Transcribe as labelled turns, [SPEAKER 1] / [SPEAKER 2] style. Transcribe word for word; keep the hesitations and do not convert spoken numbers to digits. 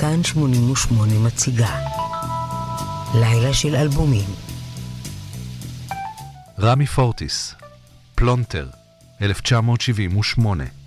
[SPEAKER 1] כאן שמונים ושמונה מציגה לילה של אלבומים.
[SPEAKER 2] רמי פורטיס, פלונטר, אלף תשע מאות שבעים ושמונה.